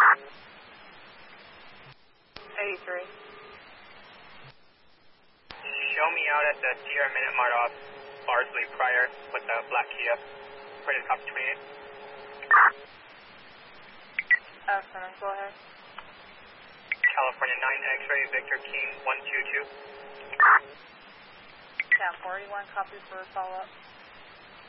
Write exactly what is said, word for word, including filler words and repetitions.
eighty-three. Show me out at the Sierra Minute Mart off Barsley prior with the black Kia. Rated copy twenty-eight. Affirmative, go ahead. California nine X-ray, Victor King one two two. Cam forty-one, copy for follow-up.